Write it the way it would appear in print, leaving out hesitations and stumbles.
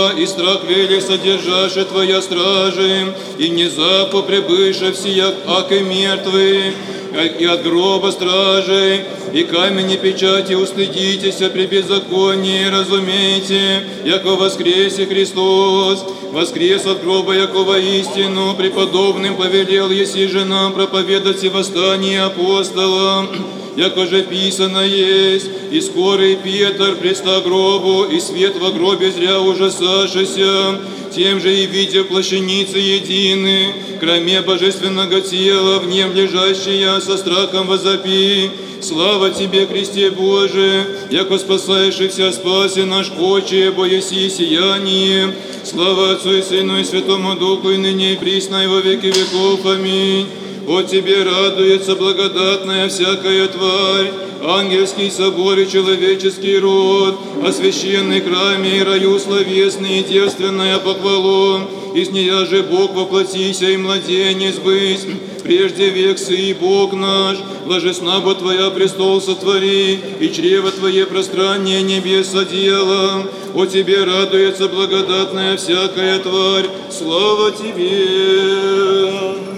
И страх велик содержаше Твоя стражи, и внезапно пребыше всеяк, аки мертвый, и от гроба стражей, и камени печати устыдитеся при беззаконии, разумейте, яко воскресе Христос, воскрес от гроба, яко воистину преподобным повелел еси же нам проповедать и восстание апостола, яко же писано есть, и скорый Петр преста гробу, и свет во гробе зря ужасашися, тем же и видя плащаницы едины, кроме божественного тела, в нем лежащая со страхом возопи. Слава Тебе, Христе Боже, яко спасаешь и вся спаси наш Отче, бо еси сияние. Слава Отцу и Сыну и Святому Духу, и ныне и присно, и во веки веков. Аминь. О Тебе радуется благодатная всякая тварь, ангельский собор и человеческий род, о священной храме и раю словесный и девственная похвалу, и с нея же Бог воплотися и младенец быть, прежде век сый Бог наш, ложесна бо Твоя престол сотвори, и чрево Твое пространнее небес одела. О Тебе радуется благодатная всякая тварь, слава Тебе!